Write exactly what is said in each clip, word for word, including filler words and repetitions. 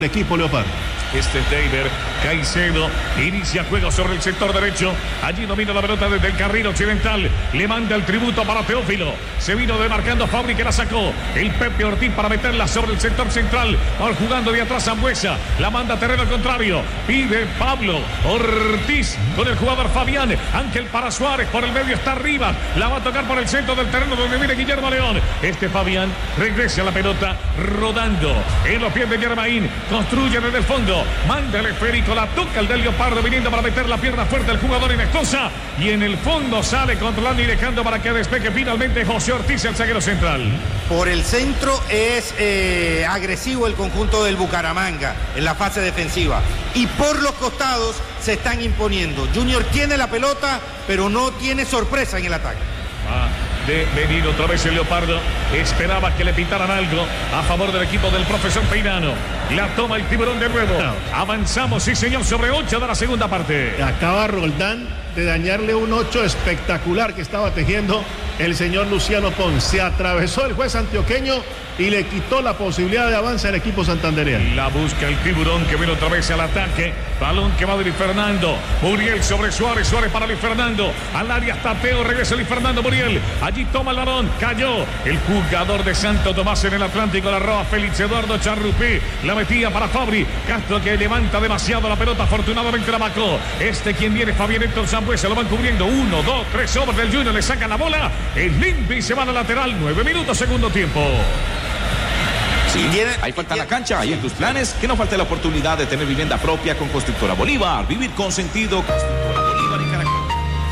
equipo Leopardo. Este es David Caicedo, inicia juego sobre el sector derecho, allí domina la pelota desde el carril occidental, le manda el tributo para Teófilo, se vino demarcando Fabri que la sacó, el Pepe Ortiz para meterla sobre el sector central, va jugando de atrás Sambueza, la manda a terreno contrario, pide Pablo Ortiz con el jugador Fabián, Ángel para Suárez, por el medio está arriba, la va a tocar por el centro del terreno donde viene Guillermo León, este Fabián regresa a la pelota rodando en los pies de Germain, construye desde el fondo, manda el esférico, la toca el del Leopardo viniendo para meter la pierna fuerte el jugador Inescosa y en el fondo sale controlando y dejando para que despegue finalmente José Ortiz, el zaguero central. Por el centro es eh, agresivo el conjunto del Bucaramanga en la fase defensiva y por los costados se están imponiendo. Junior tiene la pelota pero no tiene sorpresa en el ataque. Ah. De venir otra vez el Leopardo, esperaba que le pintaran algo a favor del equipo del profesor Peinano, la toma el Tiburón de nuevo, avanzamos sí señor sobre ocho de la segunda parte. Acaba Roldán de dañarle un ocho espectacular que estaba tejiendo el señor Luciano Pons, se atravesó el juez antioqueño y le quitó la posibilidad de avance al equipo santandereano. La busca el Tiburón que viene otra vez al ataque, balón que va de Luis Fernando, Muriel sobre Suárez, Suárez para Luis Fernando, al área está Teo, regresa Luis Fernando, Muriel, allí toma el balón, cayó el jugador de Santo Tomás en el Atlántico, la roba Félix Eduardo Charrupí, la metía para Fabri, Castro que levanta demasiado la pelota, afortunadamente la marcó, este quien viene Fabián Héctor Sambuesa, lo van cubriendo, uno, dos, tres hombres del Junior, le sacan la bola, es limpio y se va a la lateral, nueve minutos, segundo tiempo. Sí, ahí falta la cancha, ahí en tus planes, que no falte la oportunidad de tener vivienda propia con Constructora Bolívar, vivir con sentido, Constructora Bolívar y Caracol.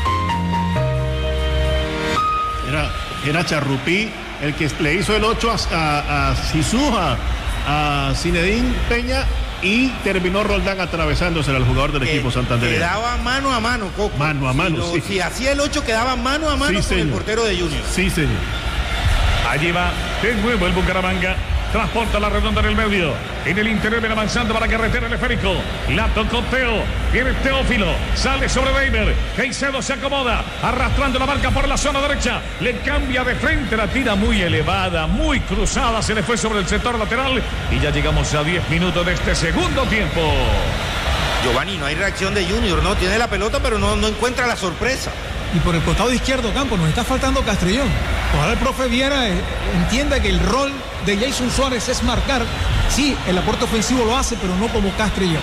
Era, era Charrupí el que le hizo el ocho a, a, a Sisuja, a Zinedine Peña y terminó Roldán atravesándose al jugador del equipo santandereano. Quedaba mano a mano, Coco. Mano a mano, si, sí. lo, si hacía el ocho quedaba mano a mano sí, con señor. el portero de Junior. Sí, señor. Allí va de nuevo el Bucaramanga. Transporta la redonda en el medio. En el interior viene avanzando para carretera el esférico. La tocó Teo. Viene Teófilo. Sale sobre Weimer. Caicedo se acomoda. Arrastrando la marca por la zona derecha. Le cambia de frente. La tira muy elevada. Muy cruzada. Se le fue sobre el sector lateral. Y ya llegamos a diez minutos de este segundo tiempo. Giovanni, no hay reacción de Junior, ¿no? Tiene la pelota, pero no, no encuentra la sorpresa. Y por el costado izquierdo, Campo, nos está faltando Castrillón. Ojalá el profe Viera eh, entienda que el rol de Jason Suárez es marcar. Sí, el aporte ofensivo lo hace, pero no como Castrillón.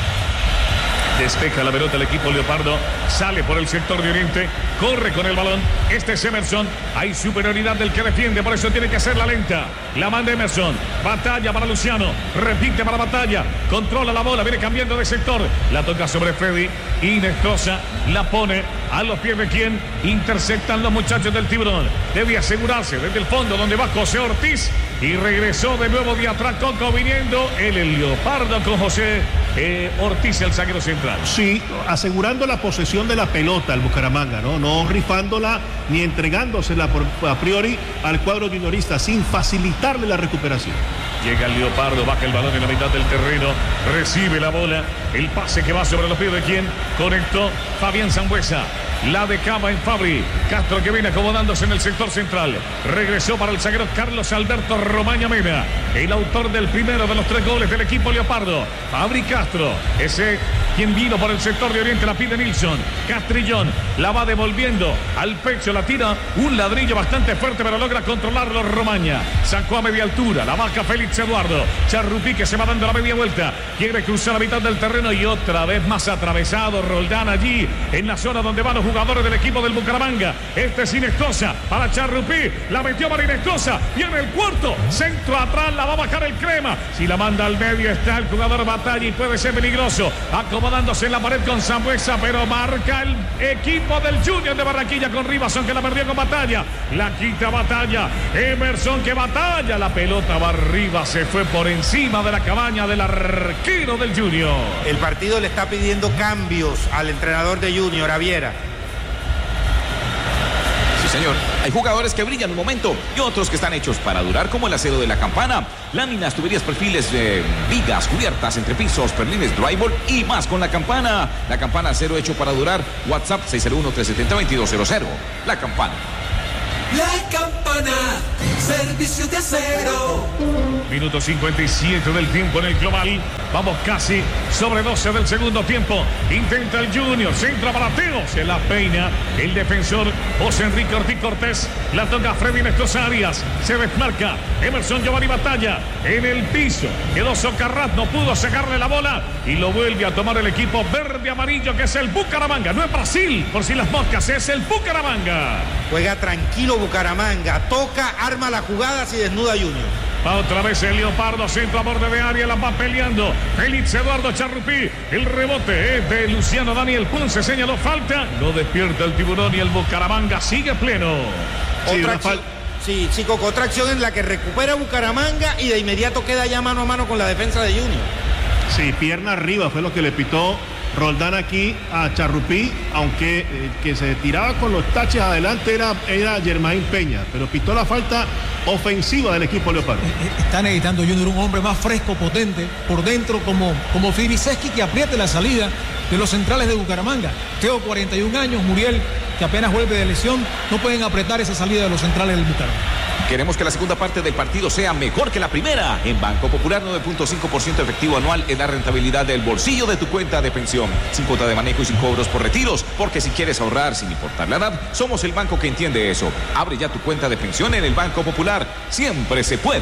Despeja la pelota el equipo Leopardo, sale por el sector de oriente, corre con el balón, este es Emerson, hay superioridad del que defiende, por eso tiene que hacerla lenta, la manda Emerson, batalla para Luciano, repite para Batalla, controla la bola, viene cambiando de sector, la toca sobre Freddy, Inescosa, la pone a los pies de quien interceptan los muchachos del Tiburón, debe asegurarse desde el fondo donde va José Ortiz y regresó de nuevo de atrás Coco viniendo el, el Leopardo con José eh, Ortiz, el zaguero central. Sí, asegurando la posesión de la pelota al Bucaramanga, ¿no? No rifándola ni entregándosela por, a priori al cuadro juniorista, sin facilitarle la recuperación. Llega el Leopardo, baja el balón en la mitad del terreno, recibe la bola, el pase que va sobre los pies de quien conectó Fabián Sambuesa. La decaba en Fabri, Castro que viene acomodándose en el sector central, regresó para el zaguero Carlos Alberto Romaña Mena, el autor del primero de los tres goles del equipo Leopardo. Fabri Castro, ese quien vino por el sector de oriente, la pide Nilsson, Castrillón, la va devolviendo al pecho, la tira, un ladrillo bastante fuerte pero logra controlarlo Romaña, sacó a media altura, la baja Félix Eduardo, Charrupí que se va dando la media vuelta, quiere cruzar la mitad del terreno y otra vez más atravesado Roldán allí en la zona donde van los jugadores del equipo del Bucaramanga. Este es Inescosa para Charrupí, la metió para Inescosa, viene el cuarto, centro atrás, la va a bajar el Crema, si la manda al medio está el jugador Batalla y puede ser peligroso, acomodándose en la pared con Sambuesa, pero marca el equipo del Junior de Barranquilla con Rivas, que la perdió con Batalla, la quita Batalla, Emerson que batalla, la pelota va arriba, se fue por encima de la cabaña del arquero del Junior. El partido le está pidiendo cambios al entrenador de Junior, a Viera. Señor, hay jugadores que brillan un momento y otros que están hechos para durar, como el acero de la campana, láminas, tuberías, perfiles, eh, vigas, cubiertas, entrepisos, perlines, drywall y más con la campana. La campana acero hecho para durar. WhatsApp seis cero uno, tres siete cero, dos dos cero cero. La campana. La Campana, servicio de acero. Minuto cincuenta y siete del tiempo en el global. Vamos casi sobre doce del segundo tiempo. Intenta el Junior, centra para Teo. Se la peina el defensor José Enrique Ortiz Cortés. La toca Freddy Néstor Arias. Se desmarca Emerson Giovanni Batalla en el piso. Quedó Socarrat, no pudo sacarle la bola. Y lo vuelve a tomar el equipo verde-amarillo, que es el Bucaramanga. No es Brasil, por si las moscas, es el Bucaramanga. Juega tranquilo Bucaramanga. Toca, arma las jugadas y desnuda a Junior. Va otra vez el Leopardo, centro a borde de área, la va peleando Félix Eduardo Charrupí. El rebote es de Luciano Daniel Ponce, señaló falta. No despierta el tiburón y el Bucaramanga sigue pleno. Sí, otra acción, sí, sí, Coco, otra acción en la que recupera Bucaramanga y de inmediato queda ya mano a mano con la defensa de Junior. Sí, pierna arriba fue lo que le pitó Roldán aquí a Charrupí, aunque eh, que se tiraba con los taches adelante era, era Germain Peña, pero pitó la falta ofensiva del equipo Leopardo. Está necesitando Junior un hombre más fresco, potente, por dentro, como, como Fibiseski, que apriete la salida de los centrales de Bucaramanga. Teo, cuarenta y un años, Muriel, que apenas vuelve de lesión, no pueden apretar esa salida de los centrales del Bucaramanga. Queremos que la segunda parte del partido sea mejor que la primera. En Banco Popular, nueve punto cinco por ciento efectivo anual es la rentabilidad del bolsillo de tu cuenta de pensión. Sin cuota de manejo y sin cobros por retiros. Porque si quieres ahorrar sin importar la edad, somos el banco que entiende eso. Abre ya tu cuenta de pensión en el Banco Popular. Siempre se puede.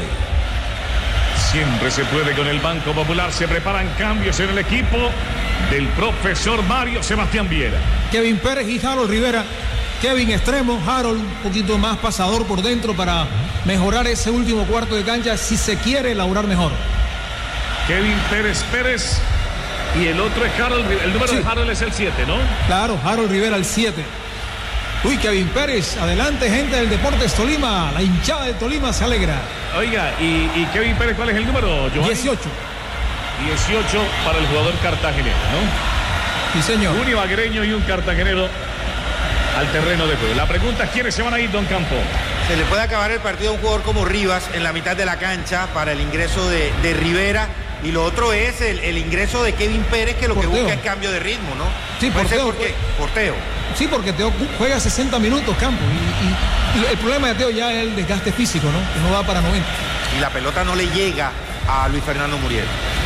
Siempre se puede con el Banco Popular. Se preparan cambios en el equipo del profesor Mario Sebastián Viera. Kevin Pérez y Harold Rivera. Kevin extremo, Harold un poquito más pasador por dentro para mejorar ese último cuarto de cancha si se quiere elaborar mejor. Kevin Pérez Pérez y el otro es Harold, el número sí. de Harold es el siete, ¿no? Claro, Harold Rivera el siete. Uy, Kevin Pérez, adelante gente del Deportes Tolima, la hinchada de Tolima se alegra. Oiga, ¿y, y Kevin Pérez cuál es el número, Giovanni? dieciocho. dieciocho para el jugador cartagenero, ¿no? Sí, señor. Un ibaguereño y un cartagenero al terreno de juego. La pregunta es quiénes se van a ir, don Campo. Se le puede acabar el partido a un jugador como Rivas en la mitad de la cancha para el ingreso de, de Rivera, y lo otro es el, el ingreso de Kevin Pérez, que lo porteo. que busca es cambio de ritmo, ¿no? Sí, porteo. ¿Por qué? Porteo. Sí, porque Teo juega sesenta minutos, Campo, y, y, y el problema de Teo ya es el desgaste físico, ¿no? Que no va para noventa. Y la pelota no le llega a Luis Fernando Muriel.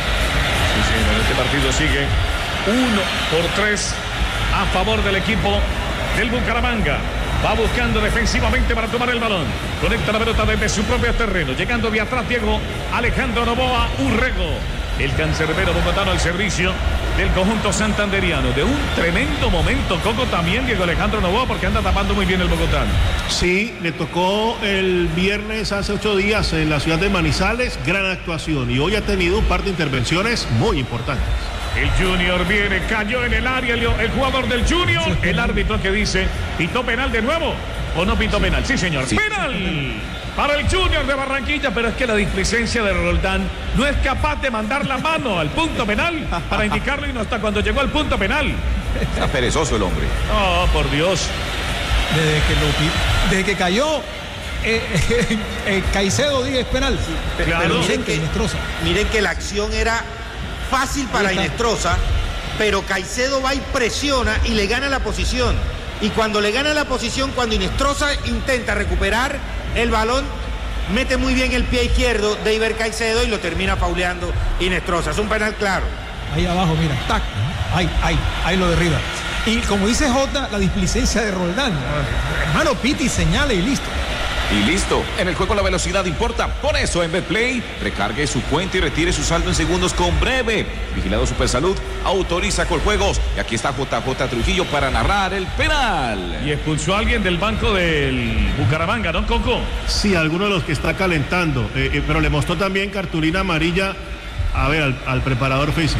Sí, sí, este partido sigue uno por tres a favor del equipo del Bucaramanga. Va buscando defensivamente para tomar el balón. Conecta la pelota desde su propio terreno. Llegando de atrás Diego Alejandro Novoa Urrego. El cancerbero bogotano al servicio del conjunto santanderiano. De un tremendo momento, Coco, también Diego Alejandro Novoa, porque anda tapando muy bien el bogotano. Sí, le tocó el viernes hace ocho días en la ciudad de Manizales. Gran actuación. Y hoy ha tenido un par de intervenciones muy importantes. El Junior viene, cayó en el área el, el jugador del Junior. El árbitro que dice, ¿pitó penal de nuevo o no pitó penal? Sí, señor. Sí. Penal para el Junior de Barranquilla, pero es que la displicencia de Roldán no es capaz de mandar la mano al punto penal para indicarlo, y no hasta cuando llegó al punto penal. Está perezoso el hombre. Oh, por Dios. Desde que, lo, desde que cayó eh, eh, eh, Caicedo dice es penal. Sí, claro. Pero miren que, miren que la acción era fácil para Inestrosa, pero Caicedo va y presiona y le gana la posición. Y cuando le gana la posición, cuando Inestrosa intenta recuperar el balón, mete muy bien el pie izquierdo de Iber Caicedo y lo termina fauleando Inestrosa. Es un penal claro. Ahí abajo, mira, tac, ahí, ahí, ahí lo derriba. Y como dice Jota, la displicencia de Roldán. Hermano, piti, señale y listo. Y listo, en el juego la velocidad importa. Por eso en Betplay, recargue su cuenta y retire su saldo en segundos con Breve. Vigilado Supersalud, autoriza Coljuegos. Y aquí está J J Trujillo para narrar el penal. Y expulsó a alguien del banco del Bucaramanga, ¿no, Coco? Sí, alguno de los que está calentando. Eh, eh, pero le mostró también cartulina amarilla, a ver, al, al preparador físico.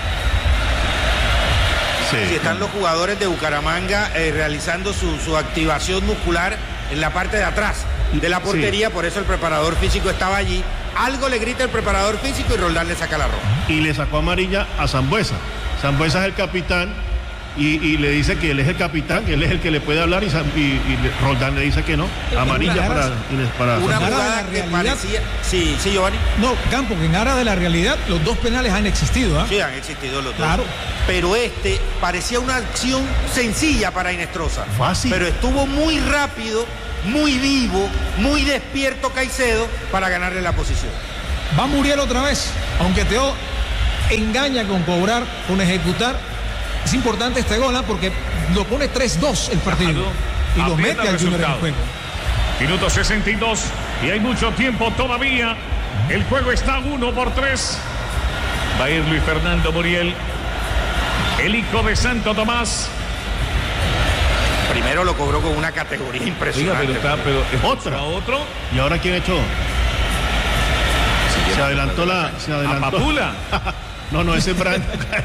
Sí. Si están los jugadores de Bucaramanga eh, realizando su, su activación muscular en la parte de atrás de la portería, sí. Por eso el preparador físico estaba allí. Algo le grita el preparador físico y Roldán le saca la roja. Y le sacó amarilla a Sambuesa. Sambuesa es el capitán y, y le dice que él es el capitán, que él es el que le puede hablar y, y, y Roldán le dice que no. Amarilla para, para una Santa. jugada que parecía... Sí, sí, Giovanni. No, Campo, que en aras de la realidad los dos penales han existido. ¿eh? Sí, han existido los Claro. dos. Pero este parecía una acción sencilla para Inestrosa. Fácil. Pero estuvo muy rápido, muy vivo, muy despierto Caicedo para ganarle la posición. Va Muriel otra vez, aunque Teo engaña con cobrar, con ejecutar. Es importante este gol, ¿eh? Porque lo pone tres dos el partido. Claro. Y lo Aprieta mete al el Junior en el resultado. juego. Minuto sesenta y dos y hay mucho tiempo todavía. El juego está uno por tres. Va a ir Luis Fernando Muriel, el hijo de Santo Tomás. Primero lo cobró con una categoría Oiga, impresionante. pero está, pero Otra. a otro. ¿Y ahora quién echó? Se adelantó la... Se A adelantó. Papula. No, no, ese es Brando.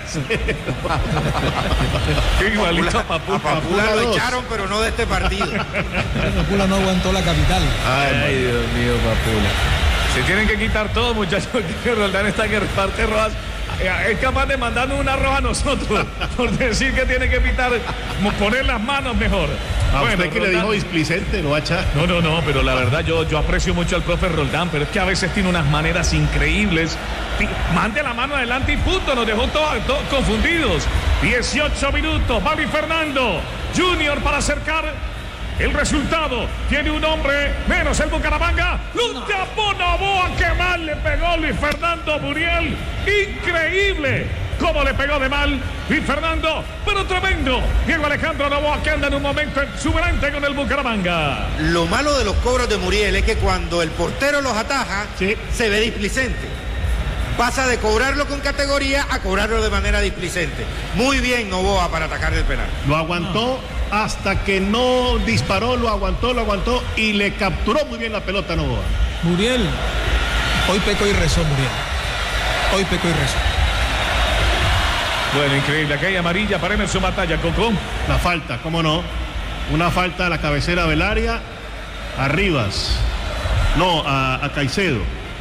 Qué igualito a A Papula. Papula lo dos. echaron, pero no de este partido. Papula no aguantó la capital. Ay, Dios mío, Papula. Se tienen que quitar todo, muchachos, que Roldán está que reparte rojas. Es capaz de mandarnos una roja a nosotros por decir que tiene que pitar, poner las manos mejor. A Bueno, usted que le Roldán- dijo displicente, lo va a echar. No, no, no, pero la verdad yo, yo aprecio mucho al profe Roldán, pero es que a veces tiene unas maneras increíbles. Pi- Mande la mano adelante y punto, nos dejó todos todos confundidos. dieciocho minutos, va Luis Fernando Junior para acercar el resultado. Tiene un hombre menos el Bucaramanga. Lo tapó Novoa, que mal le pegó Luis Fernando Muriel. Increíble cómo le pegó de mal Luis Fernando, pero tremendo Diego Alejandro Novoa, que anda en un momento exuberante con el Bucaramanga. Lo malo de los cobros de Muriel es que cuando el portero los ataja, Sí. se ve displicente. Pasa de cobrarlo con categoría a cobrarlo de manera displicente. Muy bien Novoa para atacar el penal. Lo aguantó hasta que no disparó, lo aguantó, lo aguantó y le capturó muy bien la pelota a Novoa. Muriel, hoy pecó y rezó Muriel. Hoy pecó y rezó. Bueno, increíble. Acá hay amarilla para Emerson Batalla, Coco. La falta, cómo no. Una falta a la cabecera del área, a Rivas. No, a, a Caicedo.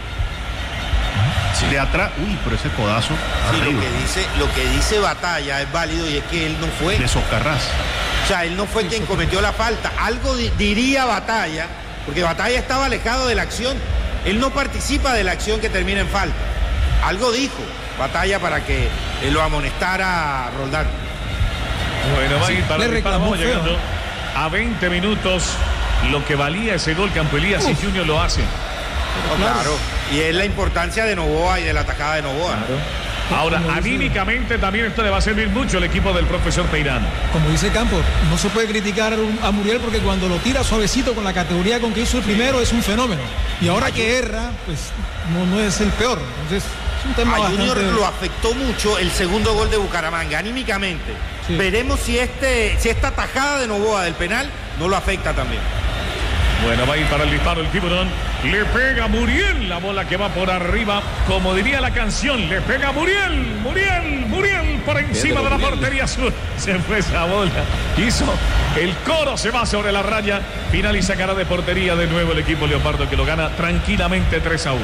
De atrás, uy, pero ese codazo Sí, lo arriba. que dice, lo que dice Batalla es válido y es que él no fue. De Socarrás. O sea, él no fue quien cometió la falta. Algo di- diría Batalla, porque Batalla estaba alejado de la acción. Él no participa de la acción que termina en falta. Algo dijo Batalla para que eh, lo amonestara Roldán. Bueno, va a ir para le el disparo. reclamó Vamos feo. llegando a veinte minutos. Lo que valía ese gol, Campo Elías, y Junior lo hace. No, claro. Y es la importancia de Novoa y de la atacada de Novoa. Ahora, Como dice- anímicamente también esto le va a servir mucho al equipo del profesor Peirano. Como dice Campos, no se puede criticar a Muriel porque cuando lo tira suavecito con la categoría con que hizo el primero es un fenómeno. Y ahora que erra, pues no, no es el peor. Entonces, es un tema A bastante... Junior lo afectó mucho el segundo gol de Bucaramanga, anímicamente. Sí. Veremos si, este, si esta tajada de Novoa del penal no lo afecta también. Bueno, va a ir para el disparo el tiburón. Le pega Muriel, la bola que va por arriba. Como diría la canción, le pega Muriel, Muriel, Muriel por encima de la Muriel. portería sur. Se fue esa bola. Hizo el coro, se va sobre la raya. Final y sacará de portería de nuevo el equipo Leopardo, que lo gana tranquilamente tres a uno.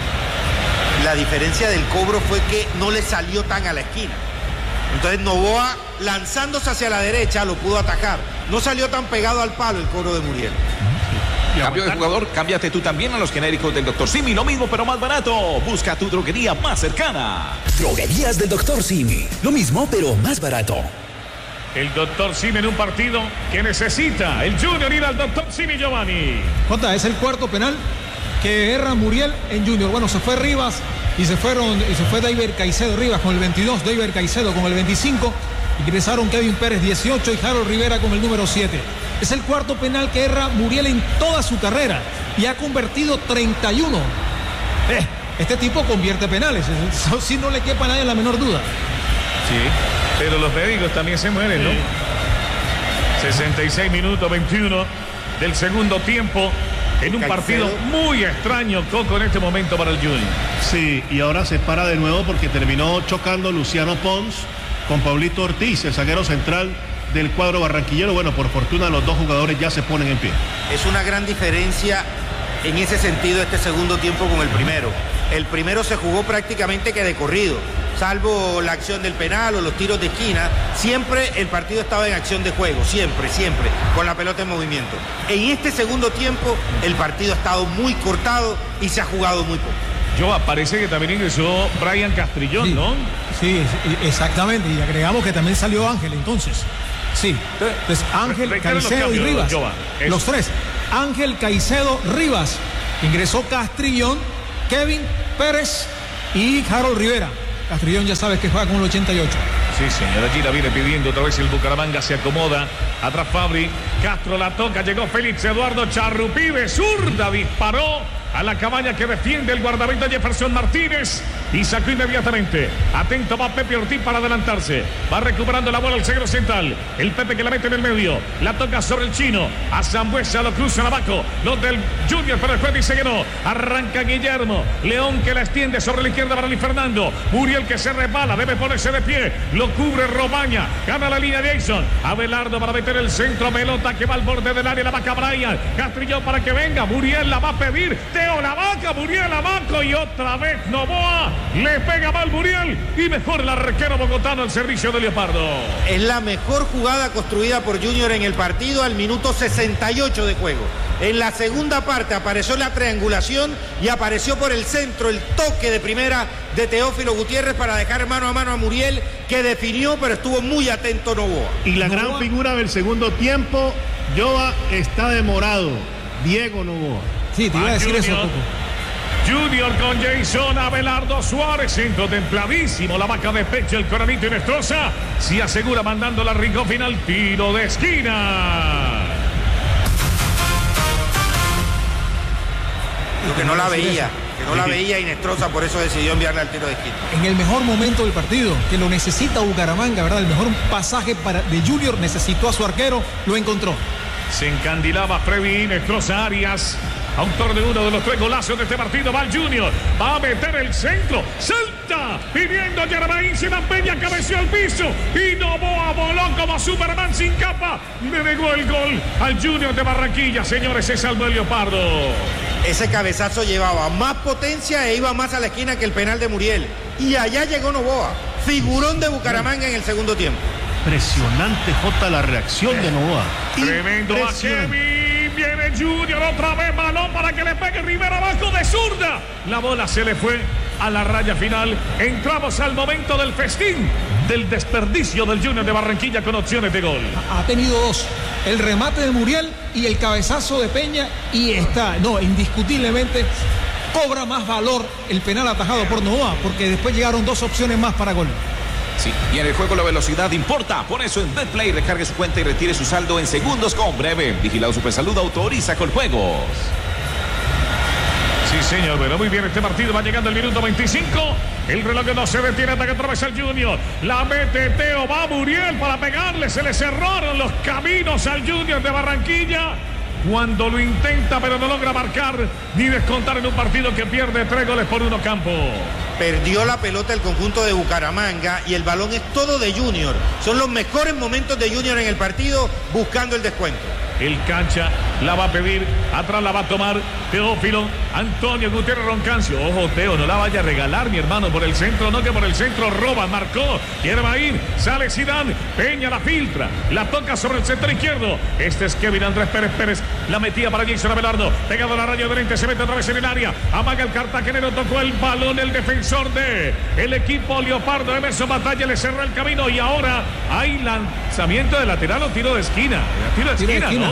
La diferencia del cobro fue que no le salió tan a la esquina. Entonces Novoa, lanzándose hacia la derecha, lo pudo atacar. No salió tan pegado al palo el cobro de Muriel. Cambio de jugador, cámbiate tú también a los genéricos del doctor Simi. Lo mismo, pero más barato. Busca tu droguería más cercana. Droguerías del doctor Simi. Lo mismo, pero más barato. El doctor Simi en un partido que necesita el Junior ir al doctor Simi, Giovanni. Jota, es el cuarto penal que erra Muriel en Junior. Bueno, se fue Rivas y se fueron y se fue David Caicedo. Rivas con el veintidós, David Caicedo con el veinticinco. Ingresaron Kevin Pérez dieciocho y Harold Rivera con el número siete. Es el cuarto penal que erra Muriel en toda su carrera y ha convertido treinta y uno. Eh, este tipo convierte penales, eso sí no le quepa a nadie la menor duda. Sí, pero los médicos también se mueren, ¿no? sesenta y seis minutos, veintiuno del segundo tiempo. En un Caicedo. partido muy extraño, Coco, en este momento para el Junior. Sí, y ahora se para de nuevo porque terminó chocando Luciano Pons con Pablito Ortiz, el zaguero central del cuadro barranquillero. Bueno, por fortuna los dos jugadores ya se ponen en pie. Es una gran diferencia en ese sentido este segundo tiempo con el primero. El primero se jugó prácticamente que de corrido. salvo la acción del penal o los tiros de esquina, siempre el partido estaba en acción de juego, siempre, siempre, con la pelota en movimiento. En este segundo tiempo el partido ha estado muy cortado y se ha jugado muy poco. Yo parece que también ingresó Brian Castrillón, sí, ¿no? Sí, exactamente, y agregamos que también salió Ángel entonces. Sí, entonces Ángel, Reitero Caicedo los y cambios, Rivas, Joa, los tres. Ángel, Caicedo, Rivas. Ingresó Castrillón, Kevin Pérez y Harold Rivera. Castrillón ya sabes que juega con el ochenta y ocho. Sí, señor, allí la viene pidiendo otra vez el Bucaramanga, se acomoda. Atrás Fabri, Castro la toca, llegó Félix Eduardo Charrupí de zurda, disparó a la cabaña que defiende el guardameta Jefferson Martínez y sacó inmediatamente. Atento va Pepe Ortiz para adelantarse. Va recuperando la bola el centro central. El Pepe que la mete en el medio. La toca sobre el chino. A Zambuesa lo cruzan abajo. Los del Junior, pero el juez dice que no. Arranca Guillermo. León que la extiende sobre la izquierda para Luis Fernando. Muriel que se resbala. Debe ponerse de pie. Lo cubre Romaña. Gana la línea de Jason. Abelardo para meter el centro. Pelota que va al borde del área. La vaca Brian. Castrillón para que venga. Muriel la va a pedir. Teo la vaca. Muriel abajo. Y otra vez Novoa. Le pega mal Muriel. Y mejor el arquero bogotano al servicio de Leopardo. Es la mejor jugada construida por Junior en el partido al minuto sesenta y ocho de juego. En la segunda parte apareció la triangulación y apareció por el centro el toque de primera de Teófilo Gutiérrez para dejar mano a mano a Muriel, que definió, pero estuvo muy atento Novoa. Y la Novoa. gran figura del segundo tiempo, Joa, está demorado. Diego Novoa. Sí, te iba a decir Junior. eso, Coco. Junior con Jason, Abelardo Suárez, centro templadísimo, la vaca de pecho, el Coranito y Nestroza, se asegura mandando la rincón final, tiro de esquina. Lo que no la veía, que no la veía y Nestroza por eso decidió enviarle al tiro de esquina. En el mejor momento del partido, que lo necesita Bucaramanga, ¿verdad? El mejor pasaje para, de Junior, necesitó a su arquero, lo encontró. Se encandilaba Freddy Nestroza Arias. Autor de uno de los tres golazos de este partido, va el Junior, va a meter el centro, salta, pidiendo a Germain, Simán Peña, cabeció al piso, y Novoa voló como Superman sin capa, le negó el gol al Junior de Barranquilla, señores, se salvó el Leopardo. Ese cabezazo llevaba más potencia e iba más a la esquina que el penal de Muriel, y allá llegó Novoa, figurón de Bucaramanga en el segundo tiempo. Impresionante, Jota, la reacción de Novoa. Tremendo a Kevin. Viene Junior otra vez, balón para que le pegue Rivera abajo de zurda. La bola se le fue a la raya final. Entramos al momento del festín, del desperdicio del Junior de Barranquilla con opciones de gol. Ha tenido dos, el remate de Muriel y el cabezazo de Peña, y está, no, indiscutiblemente cobra más valor el penal atajado por Novoa, porque después llegaron dos opciones más para gol. Sí, y en el juego la velocidad importa. Por eso en Betplay recargue su cuenta y retire su saldo en segundos con Breve. Vigilado Supersalud autoriza con juegos. Sí, señor, pero muy bien este partido. Va llegando el minuto veinticinco. El reloj no se detiene hasta que atraviesa el Junior. La mete Teo, va Muriel para pegarle. Se le cerraron los caminos al Junior de Barranquilla. Cuando lo intenta, pero no logra marcar ni descontar en un partido que pierde tres goles por uno campo. Perdió la pelota el conjunto de Bucaramanga y el balón es todo de Junior. Son los mejores momentos de Junior en el partido buscando el descuento. El cancha la va a pedir, atrás la va a tomar Teófilo, Antonio Gutiérrez Roncancio. Ojo, Teo, no la vaya a regalar, mi hermano, por el centro, no que por el centro roba, marcó, quiere va a ir, sale Zidane, Peña la filtra, la toca sobre el centro izquierdo. Este es Kevin Andrés Pérez Pérez, la metía para Jason Abelardo, pegado a la raya de frente, se mete otra vez en el área, amaga el cartagenero, tocó el balón, el defensor de el equipo Leopardo, Emerson Batalla, le cerró el camino y ahora hay lanzamiento de lateral o tiro de esquina, tiro de Tiro de esquina, esquina. ¿no?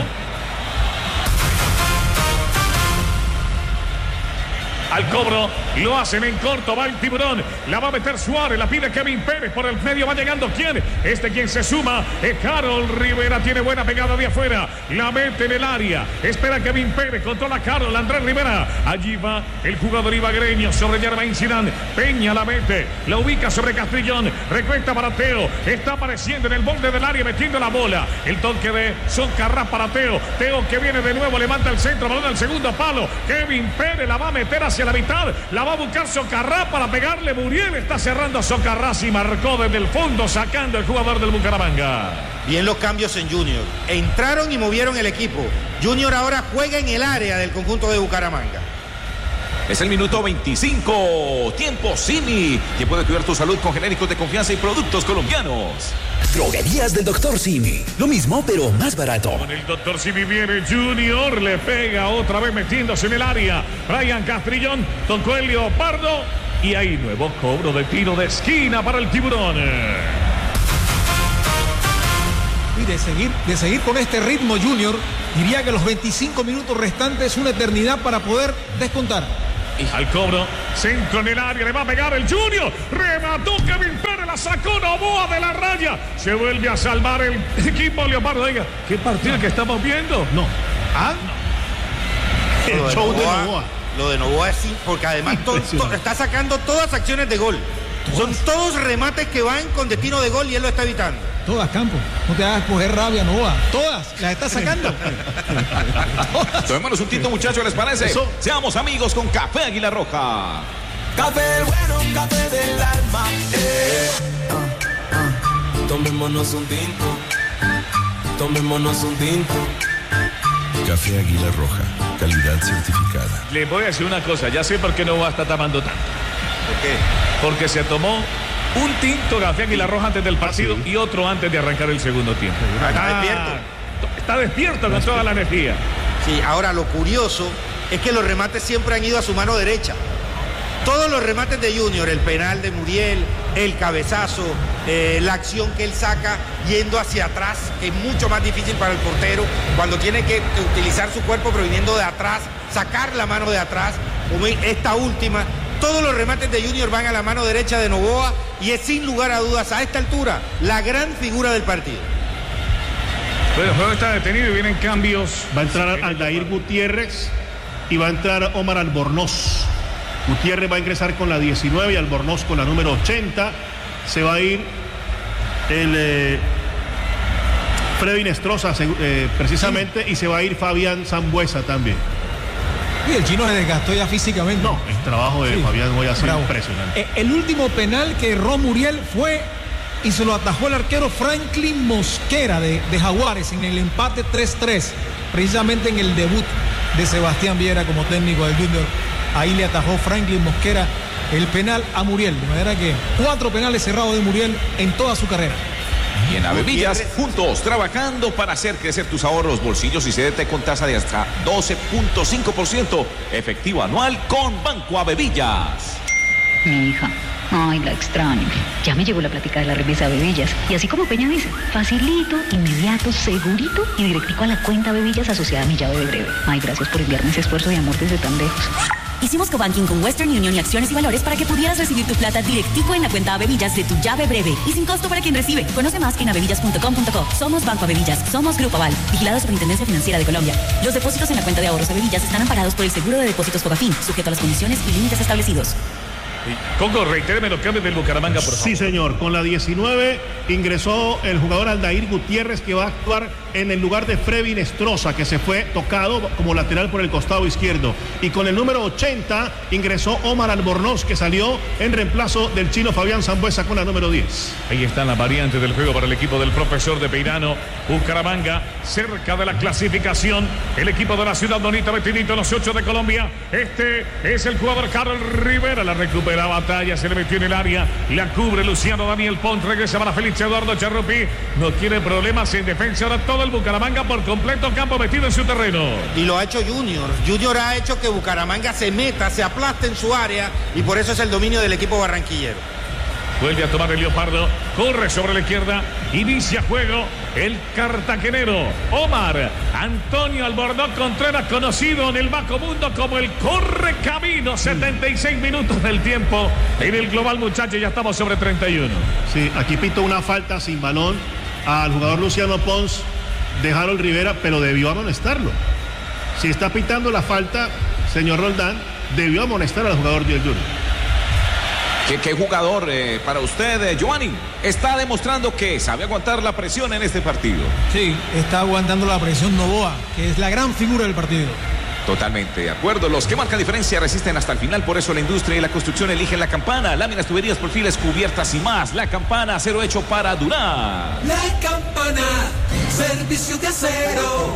Al cobro, lo hacen en corto, va el tiburón, la va a meter Suárez, la pide Kevin Pérez, por el medio va llegando, ¿quién? Este quien se suma, es Harold Rivera, tiene buena pegada de afuera, la mete en el área, espera Kevin Pérez, controla Harold, Andrés Rivera, allí va el jugador ibagreño sobre Germain Zidane, Peña la mete, la ubica sobre Castrillón, recuenta para Teo, está apareciendo en el borde del área, metiendo la bola, el toque de Socarrás para Teo, Teo que viene de nuevo, levanta el centro, balón al segundo palo, Kevin Pérez la va a meter hacia la mitad, la va a buscar Socarrás para pegarle, Muriel está cerrando a Socarrás y marcó desde el fondo, sacando el jugador del Bucaramanga. Bien los cambios en Junior, entraron y movieron el equipo. Junior ahora juega en el área del conjunto de Bucaramanga. Es el minuto veinticinco. Tiempo Simi. Tiempo de cuidar tu salud con genéricos de confianza y productos colombianos. Droguerías del doctor Simi. Lo mismo, pero más barato. Con el doctor Simi viene Junior. Le pega otra vez metiéndose en el área. Brian Castrillón tocó el Leopardo. Y hay nuevo cobro de tiro de esquina para el Tiburón. Y de seguir, de seguir con este ritmo, Junior, diría que los veinticinco minutos restantes es una eternidad para poder descontar. Y al cobro, centro en el área, le va a pegar el Junior. Remató Kevin Pérez, la sacó Novoa de la raya. Se vuelve a salvar el equipo Leopardo. Oiga, ¿qué partido no. que estamos viendo? No. ¿Ah? El el show de Novoa, Novoa. Lo de Novoa es sí, porque además to, to, está sacando todas acciones de gol. Son todos remates que van con destino de gol y él lo está evitando. Todas, Campo. No te hagas coger rabia, Novoa. Todas las está sacando. Tomémonos un tinto, muchachos, ¿les parece? Eso. Seamos amigos con Café Águila Roja. Café bueno, café del alma. Eh. Uh, uh. Tomémonos un tinto. Tomémonos un tinto. Café Águila Roja, calidad certificada. Le voy a decir una cosa, ya sé por qué no va a estar tomando tanto. ¿Por qué? Porque se tomó un tinto Café Águila Roja antes del partido sí. y otro antes de arrancar el segundo tiempo. Está ah, despierto. Está despierto con toda la energía. Sí, ahora lo curioso es que los remates siempre han ido a su mano derecha. Todos los remates de Junior, el penal de Muriel, el cabezazo, eh, la acción que él saca yendo hacia atrás, que es mucho más difícil para el portero, cuando tiene que, que utilizar su cuerpo pero viniendo de atrás, sacar la mano de atrás, como esta última. Todos los remates de Junior van a la mano derecha de Novoa y es sin lugar a dudas a esta altura la gran figura del partido. Bueno, el juego está detenido y vienen cambios. Va a entrar Aldair Gutiérrez y va a entrar Omar Albornoz. Gutiérrez va a ingresar con la diecinueve y Albornoz con la número ochenta. Se va a ir el eh, Freddy Nestroza eh, precisamente sí. y se va a ir Fabián Sambuesa también. Y el chino se desgastó ya físicamente. No, el trabajo de sí. Fabián Sambuesa ha sido impresionante. Eh, el último penal que erró Muriel fue y se lo atajó el arquero Franklin Mosquera de, de Jaguares en el empate tres tres, precisamente en el debut de Sebastián Viera como técnico del Junior. Ahí le atajó Franklin Mosquera el penal a Muriel, de manera que cuatro penales cerrados de Muriel en toda su carrera. Y en Avevillas, juntos, trabajando para hacer crecer tus ahorros, bolsillos y cédete con tasa de hasta doce punto cinco por ciento efectivo anual con Banco Avevillas. Mi hija, ay, la extraño. Ya me llegó la plática de la remesa Avevillas. Y así como Peña dice, facilito, inmediato, segurito y directico a la cuenta Avevillas asociada a mi llave de breve. Ay, gracias por enviarme ese esfuerzo de amor desde tan lejos. Hicimos cobanking con Western Union y Acciones y Valores para que pudieras recibir tu plata directico en la cuenta Avevillas de tu llave breve y sin costo para quien recibe. Conoce más en avevillas punto com punto co. Somos Banco Avevillas, somos Grupo Aval, vigilado Superintendencia Financiera de Colombia. Los depósitos en la cuenta de ahorros Avevillas están amparados por el Seguro de Depósitos Fogafín, sujeto a las condiciones y límites establecidos. Congo, reitéreme los cambios del Bucaramanga, por favor. Sí, señor. Con la diecinueve ingresó el jugador Aldair Gutiérrez, que va a actuar en el lugar de Freddy Nestroza, que se fue tocado como lateral por el costado izquierdo. Y con el número ochenta ingresó Omar Albornoz, que salió en reemplazo del chino Fabián Sambuesa con la número diez. Ahí están las variantes del juego para el equipo del profesor de Peirano. Bucaramanga, cerca de la clasificación. El equipo de la ciudad bonita, metidito en los ocho de Colombia. Este es el jugador Carlos Rivera. La recupera batalla, se le metió en el área. La cubre Luciano Daniel Pont. Regresa para Félix Eduardo Charrupi. No tiene problemas en defensa. Ahora todo el Bucaramanga por completo, campo metido en su terreno. Y lo ha hecho Junior. Junior ha hecho que Bucaramanga se meta, se aplaste en su área y por eso es el dominio del equipo barranquillero. Vuelve a tomar el Leopardo, corre sobre la izquierda, inicia juego el cartagenero Omar Antonio Albornoz Contreras, conocido en el bajo mundo como el Correcamino. setenta y seis minutos del tiempo en el global, muchachos, ya estamos sobre treinta y uno. Sí, aquí pito una falta sin balón al jugador Luciano Pons de Harold Rivera, pero debió amonestarlo. Si está pitando la falta, señor Roldán, debió amonestar al jugador del Junior. ¿Qué, qué jugador eh, para usted, eh, Giovanni? Está demostrando que sabe aguantar la presión en este partido. Sí, está aguantando la presión Novoa, que es la gran figura del partido. Totalmente de acuerdo. Los que marcan diferencia resisten hasta el final. Por eso la industria y la construcción eligen la Campana. Láminas, tuberías, perfiles, cubiertas y más. La Campana, acero hecho para durar. La Campana, servicio de acero.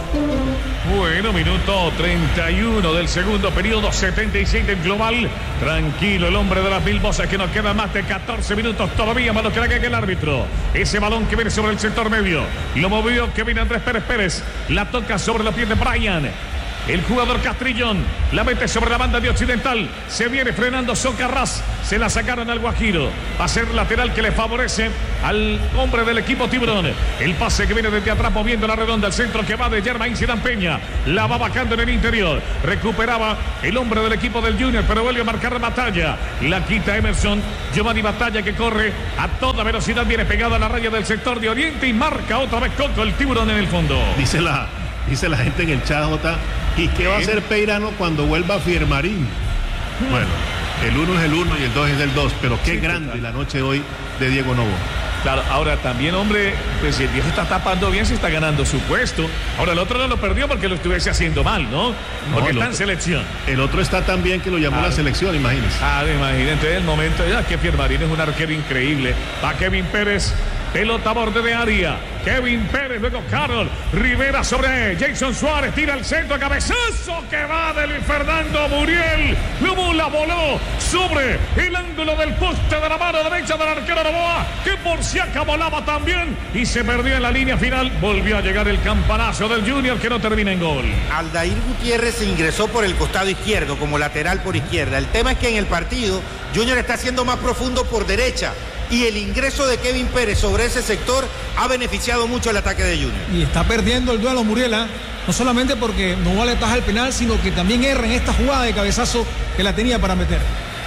Bueno, minuto treinta y uno del segundo periodo, setenta y siete en global. Tranquilo el hombre de las mil voces, que nos quedan más de catorce minutos todavía, más lo que haga que el árbitro. Ese balón que viene sobre el sector medio, lo movió Kevin Andrés Pérez Pérez, la toca sobre los pies de Brian. El jugador Castrillón la mete sobre la banda de Occidental. Se viene frenando Socarrás. Se la sacaron al Guajiro. Va a ser lateral que le favorece al hombre del equipo Tiburón. El pase que viene desde atrás moviendo la redonda. El centro que va de Germain Zidane Peña. La va bajando en el interior. Recuperaba el hombre del equipo del Junior, pero vuelve a marcar Batalla. La quita Emerson. Giovanni Batalla, que corre a toda velocidad. Viene pegado a la raya del sector de Oriente y marca otra vez Coco, el Tiburón en el fondo. Dice la, dice la gente en el chat, J. ¿Y qué va a hacer Peirano cuando vuelva Firmarín? Bueno, el uno es el uno y el dos es el dos, pero qué sí, grande total. La noche hoy de Diego Novo. Claro, ahora también, hombre, pues si el viejo está tapando bien, se está ganando su puesto. Ahora el otro no lo perdió porque lo estuviese haciendo mal, ¿no? Porque no, está en selección. El otro está tan bien que lo llamó claro. La selección, imagínense. Ah, imagínense, entonces el momento, ya que Firmarín es un arquero increíble. Va Kevin Pérez. Pelota a borde de área. Kevin Pérez, luego Carol Rivera sobre Jason Suárez. Tira el centro, cabezazo que va de Luis Fernando Muriel. Luego la voló sobre el ángulo del poste de la mano derecha del arquero Novoa, que por si acá volaba también y se perdió en la línea final. Volvió a llegar el campanazo del Junior, que no termina en gol. Aldair Gutiérrez se ingresó por el costado izquierdo como lateral por izquierda. El tema es que en el partido Junior está siendo más profundo por derecha. Y el ingreso de Kevin Pérez sobre ese sector ha beneficiado mucho el ataque de Junior. Y está perdiendo el duelo Muriela, no solamente porque no vale taja el penal, sino que también erra en esta jugada de cabezazo que la tenía para meter.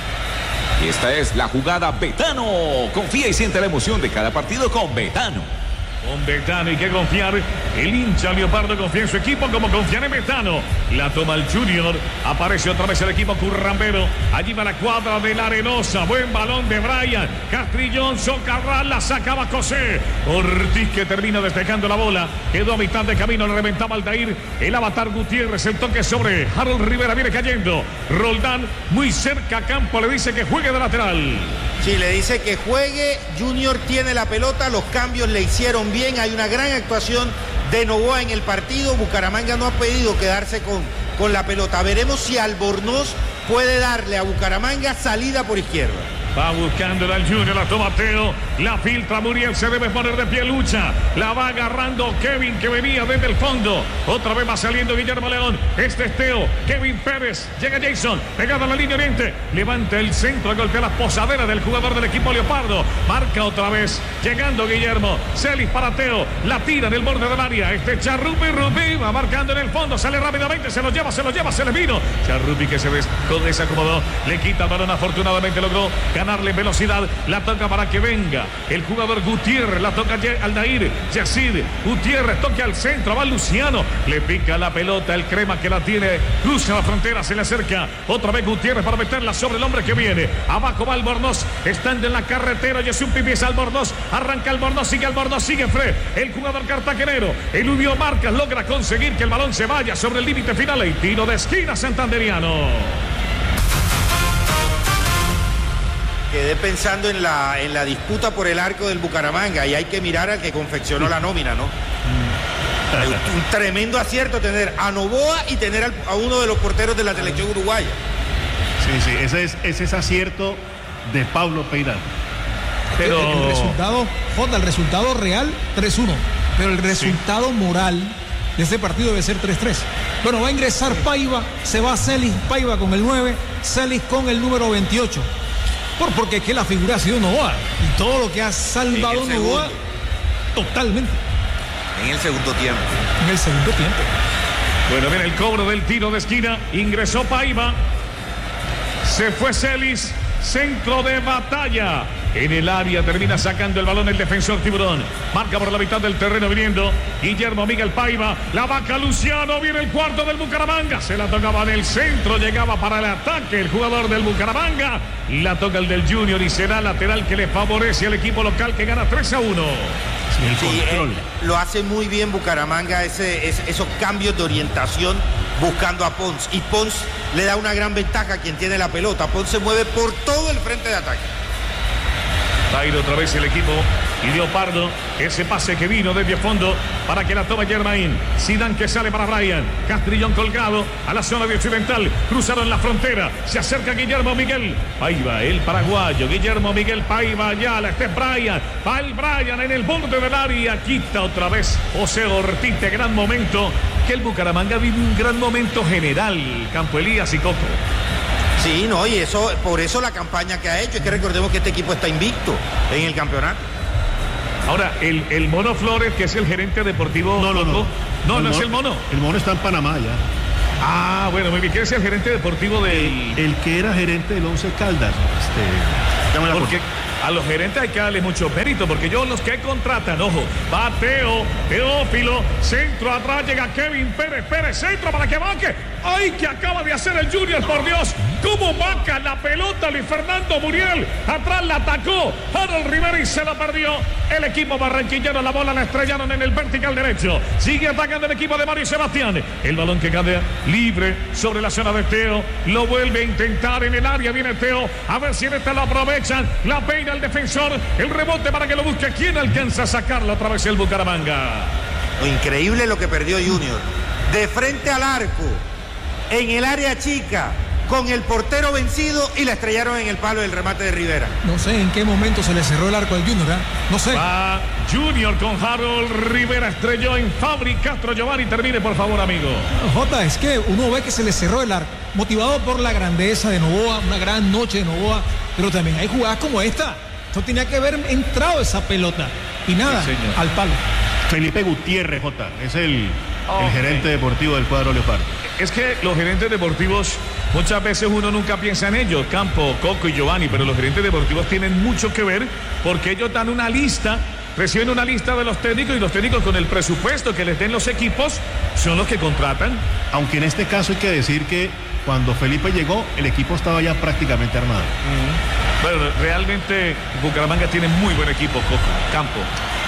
Y esta es la jugada Betano. Confía y siente la emoción de cada partido con Betano. Con Betano hay que confiar. El hincha Leopardo confía en su equipo como confía en Betano. La toma el Junior. Aparece otra vez el equipo currambero. Allí va la cuadra de la Arenosa. Buen balón de Brian. Castrillón, Socarrás, la sacaba José. Ortiz, que termina despejando la bola. Quedó a mitad de camino, le reventaba Aldair. El avatar Gutiérrez, el toque sobre Harold Rivera, viene cayendo. Roldán muy cerca a campo, le dice que juegue de lateral. Sí, le dice que juegue. Junior tiene la pelota, los cambios le hicieron bien. Hay una gran actuación de Novoa en el partido. Bucaramanga no ha pedido quedarse con, con la pelota. Veremos si Albornoz puede darle a Bucaramanga salida por izquierda. Va buscando al Junior, la toma Teo, la filtra Muriel, se debe poner de pie, lucha, la va agarrando Kevin, que venía desde el fondo, otra vez va saliendo Guillermo León, este es Teo, Kevin Pérez, llega Jason, pegado a la línea oriente, levanta el centro, golpea la posadera del jugador del equipo Leopardo, marca otra vez, llegando Guillermo, Celis para Teo, la tira del borde del área, este Charrupi, Rupi, va marcando en el fondo, sale rápidamente, se lo lleva, se lo lleva, se le vino, Charrupi que se desacomodó, le quita el balón, afortunadamente logró ganarle velocidad, la toca para que venga el jugador Gutiérrez, la toca Aldair, Yacid, Gutiérrez toca al centro, va Luciano, le pica la pelota, el crema que la tiene, cruza la frontera, se le acerca, otra vez Gutiérrez para meterla sobre el hombre que viene, abajo va Albornoz, estando en la carretera, Jesús Pipis Albornoz, arranca Albornoz, sigue Albornoz, sigue Fred, el jugador cartagenero, Eludio Marcas logra conseguir que el balón se vaya sobre el límite final y tiro de esquina santanderiano. Quedé pensando en la, en la disputa por el arco del Bucaramanga y hay que mirar al que confeccionó la nómina, ¿no? Un tremendo acierto tener a Novoa y tener a uno de los porteros de la selección uruguaya. Sí, sí, ese es, ese es acierto de Pablo Peirano. Pero el, el resultado, Jota, el resultado real tres uno, pero el resultado sí. moral de ese partido debe ser tres tres. Bueno, va a ingresar Paiva, se va Celis, Paiva con el nueve, Celis con el número veintiocho. Por, porque es que la figura ha sido Novoa y todo lo que ha salvado Novoa totalmente. En el segundo tiempo. En el segundo tiempo. Bueno, mira el cobro del tiro de esquina. Ingresó Paiva. Se fue Celis. Centro de Batalla. En el área termina sacando el balón el defensor Tiburón. Marca por la mitad del terreno viniendo Guillermo Miguel Paiva. La vaca Luciano. Viene el cuarto del Bucaramanga. Se la tocaba en el centro. Llegaba para el ataque el jugador del Bucaramanga. La toca el del Junior y será lateral que le favorece al equipo local que gana tres a uno. Sí, eh, lo hace muy bien Bucaramanga, ese, ese, esos cambios de orientación buscando a Pons. Y Pons le da una gran ventaja a quien tiene la pelota. Pons se mueve por todo el frente de ataque. Va a ir otra vez el equipo y Leopardo, ese pase que vino desde fondo para que la tome Germain. Zidane que sale para Brian. Castrillón colgado a la zona de occidental. Cruzaron la frontera. Se acerca Guillermo Miguel. Paiva, el paraguayo. Guillermo Miguel Paiva. Ya la este es Brian. Va el Brian en el borde del área. Quita otra vez José Ortiz. De gran momento. Que el Bucaramanga vive un gran momento general. Campo Elías y Coco. Sí, no, y eso, por eso la campaña que ha hecho. Es que recordemos que este equipo está invicto en el campeonato. Ahora, el, el Mono Flores, que es el gerente deportivo. No, no, no. No, no, el no es mono, el Mono. El Mono está en Panamá ya. Ah, bueno, muy bien. ¿Quién es el gerente deportivo del. El, el que era gerente del Once Caldas. Este, porque a los gerentes hay que darle mucho mérito, porque yo los que contratan, ojo, va Teo, Teófilo, centro atrás, llega Kevin Pérez, Pérez, centro para que vaque. ¡Ay, que acaba de hacer el Junior, por Dios! ¿Cómo vaca la pelota Luis Fernando Muriel? Atrás la atacó Harold Rivera y se la perdió. El equipo barranquillero, la bola la estrellaron en el vertical derecho. Sigue atacando el equipo de Mario Sebastián. El balón que cae libre sobre la zona de Teo. Lo vuelve a intentar en el área. Viene Teo. A ver si en esta lo aprovechan. La peina el defensor. El rebote para que lo busque. ¿Quién alcanza a sacarlo otra vez el Bucaramanga? Increíble lo que perdió Junior. De frente al arco. En el área chica. Con el portero vencido y la estrellaron en el palo del remate de Rivera. No sé en qué momento se le cerró el arco al Junior, ¿eh? No sé. Va Junior con Harold Rivera, estrelló en Fabri. Castro Giovanni, termine por favor, amigo. Jota, es que uno ve que se le cerró el arco, motivado por la grandeza de Novoa, una gran noche de Novoa, pero también hay jugadas como esta. Esto tenía que haber entrado esa pelota y nada, sí, al palo. Felipe Gutiérrez, Jota, es el, oh, el gerente okay. deportivo del cuadro Leopardo. Es que los gerentes deportivos, muchas veces uno nunca piensa en ellos, Campo, Coco y Giovanni, pero los gerentes deportivos tienen mucho que ver porque ellos dan una lista, reciben una lista de los técnicos y los técnicos con el presupuesto que les den los equipos son los que contratan. Aunque en este caso hay que decir que cuando Felipe llegó, el equipo estaba ya prácticamente armado. Uh-huh. Bueno, realmente Bucaramanga tiene muy buen equipo, Coco, Campo.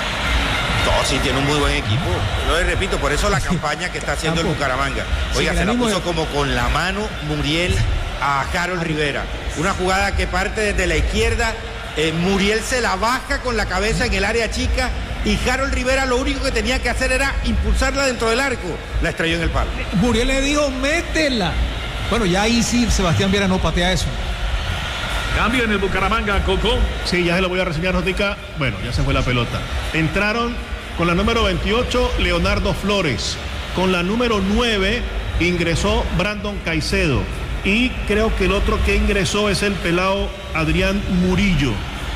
No, sí, tiene un muy buen equipo. Yo les repito, por eso la campaña que está haciendo el Bucaramanga. Oiga, sí, se la puso como con la mano Muriel a Harold Rivera. Una jugada que parte desde la izquierda. Eh, Muriel se la baja con la cabeza en el área chica. Y Harold Rivera lo único que tenía que hacer era impulsarla dentro del arco. La estrelló en el palo. Muriel le dijo, métela. Bueno, ya ahí sí Sebastián Viera no patea eso. Cambio en el Bucaramanga, Coco. Sí, ya se lo voy a reseñar, Notica. Bueno, ya se fue la pelota. Entraron con la número veintiocho, Leonardo Flores. Con la número nueve ingresó Brandon Caicedo. Y creo que el otro que ingresó es el pelado Adrián Murillo.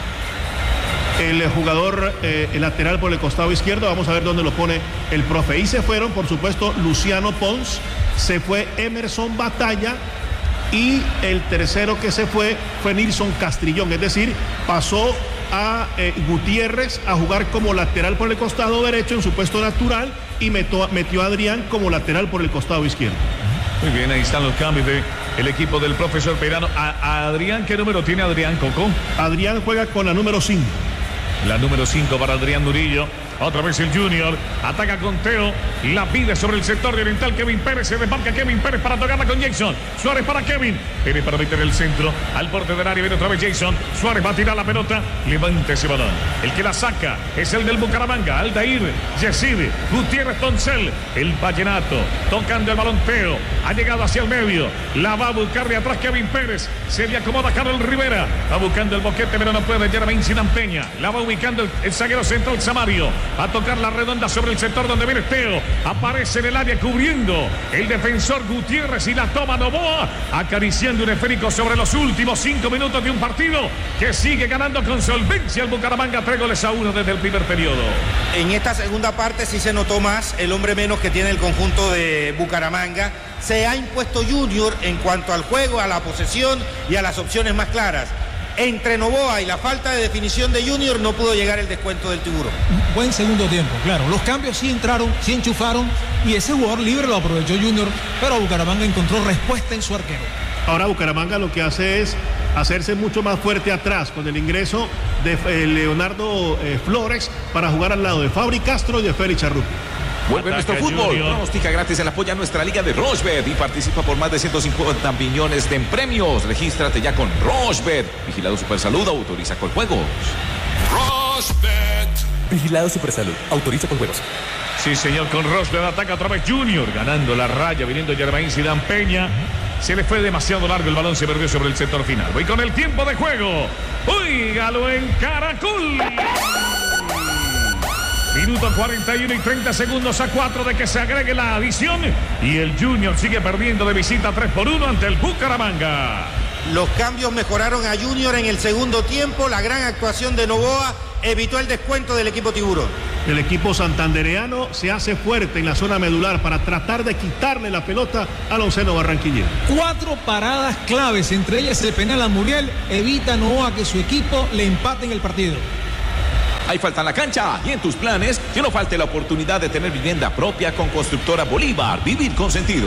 El jugador eh, el lateral por el costado izquierdo. Vamos a ver dónde lo pone el profe. Y se fueron, por supuesto, Luciano Pons. Se fue Emerson Batalla. Y el tercero que se fue fue Nilson Castrillón. Es decir, pasó a eh, Gutiérrez a jugar como lateral por el costado derecho en su puesto natural y metió, metió a Adrián como lateral por el costado izquierdo. Muy bien, ahí están los cambios del de equipo del profesor Peirano. A, a Adrián, ¿qué número tiene Adrián, Coco? Adrián juega con la número cinco. La número cinco para Adrián Murillo. Otra vez el Junior. Ataca con Teo. La pide sobre el sector de oriental. Kevin Pérez. Se desmarca Kevin Pérez para tocarla con Jason. Suárez para Kevin. Pérez para meter el centro. Al borde del área viene otra vez Jason. Suárez va a tirar la pelota. Levanta ese balón. El que la saca es el del Bucaramanga. Aldair Yesid. Gutiérrez Poncel. El Vallenato. Tocando el balón Teo. Ha llegado hacia el medio. La va a buscar de atrás Kevin Pérez. Se le acomoda Carlos Rivera. Va buscando el boquete, pero no puede. Germain Zidane Peña. La va ubicando el, el zaguero central Samario. A tocar la redonda sobre el sector donde viene Teo. Aparece en el área cubriendo el defensor Gutiérrez y la toma Novoa. Acariciando un esférico sobre los últimos cinco minutos de un partido que sigue ganando con solvencia el Bucaramanga. Tres goles a uno desde el primer periodo. En esta segunda parte sí se notó más el hombre menos que tiene el conjunto de Bucaramanga. Se ha impuesto Junior en cuanto al juego, a la posesión y a las opciones más claras. Entre Novoa y la falta de definición de Junior no pudo llegar el descuento del Tiburón. Buen segundo tiempo, claro. Los cambios sí entraron, sí enchufaron y ese jugador libre lo aprovechó Junior, pero Bucaramanga encontró respuesta en su arquero. Ahora Bucaramanga lo que hace es hacerse mucho más fuerte atrás con el ingreso de eh, Leonardo eh, Flores para jugar al lado de Fabri Castro y de Félix Charrupi. Vuelve nuestro fútbol. Junior. Pronostica gratis en la polla nuestra liga de Rochebet y participa por más de ciento cincuenta millones de premios. Regístrate ya con Rochebet. Vigilado Supersalud, autoriza con juegos. Rochebet. Vigilado Supersalud, autoriza con juegos. Sí, señor, con Rochebet ataca otra vez Junior, ganando la raya, viniendo Germain Zidane Peña. Se le fue demasiado largo, el balón se perdió sobre el sector final. Voy con el tiempo de juego. Óigalo en Caracol. Minuto cuarenta y uno y treinta segundos a cuatro de que se agregue la adición. Y el Junior sigue perdiendo de visita tres por uno ante el Bucaramanga. Los cambios mejoraron a Junior en el segundo tiempo. La gran actuación de Novoa evitó el descuento del equipo tiburón. El equipo santandereano se hace fuerte en la zona medular para tratar de quitarle la pelota al onceno barranquillero. Cuatro paradas claves, entre ellas el penal a Muriel, evita Novoa que su equipo le empate en el partido. Hay falta en la cancha y en tus planes que no falte la oportunidad de tener vivienda propia con Constructora Bolívar. Vivir con sentido.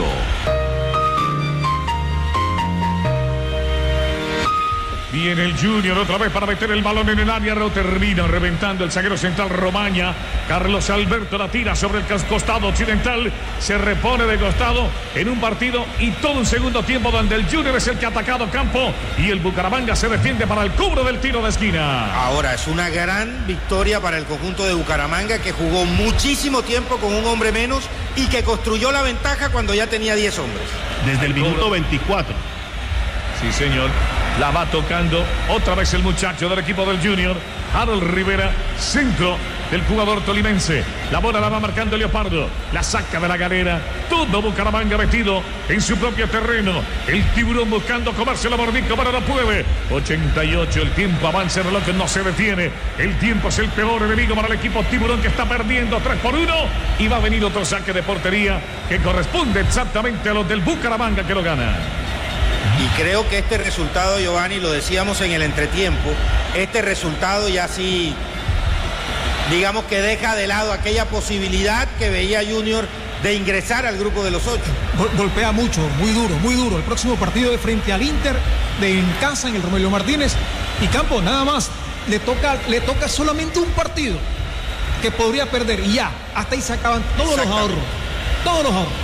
Viene el Junior otra vez para meter el balón en el área. Lo termina reventando el zaguero central Romaña. Carlos Alberto la tira sobre el costado occidental. Se repone de costado en un partido y todo un segundo tiempo donde el Junior es el que ha atacado campo y el Bucaramanga se defiende para el cobro del tiro de esquina. Ahora es una gran victoria para el conjunto de Bucaramanga, que jugó muchísimo tiempo con un hombre menos y que construyó la ventaja cuando ya tenía diez hombres. Desde el minuto veinticuatro. Sí, señor. La va tocando otra vez el muchacho del equipo del Junior, Harold Rivera, centro del jugador tolimense. La bola la va marcando Leopardo, la saca de la galera. Todo Bucaramanga metido en su propio terreno. El tiburón buscando comérselo a mordisco, pero no puede. ochenta y ocho, el tiempo avanza, el reloj no se detiene. El tiempo es el peor enemigo para el equipo tiburón, que está perdiendo tres por uno. Y va a venir otro saque de portería que corresponde exactamente a los del Bucaramanga, que lo gana. Y creo que este resultado, Giovanni, lo decíamos en el entretiempo, este resultado ya sí, digamos que deja de lado aquella posibilidad que veía Junior de ingresar al grupo de los ocho. Gol- golpea mucho, muy duro, muy duro. El próximo partido de frente al Inter, de en casa, en el Romelio Martínez. Y Campo, nada más, le toca, le toca solamente un partido que podría perder. Y ya, hasta ahí se acaban todos los ahorros. Todos los ahorros.